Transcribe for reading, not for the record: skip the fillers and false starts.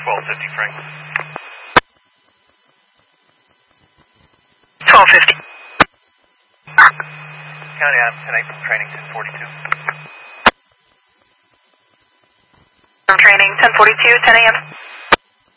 1250 Franklin. 1250. County, I'm 10-8 from training 1042. From training 1042, 10 a.m.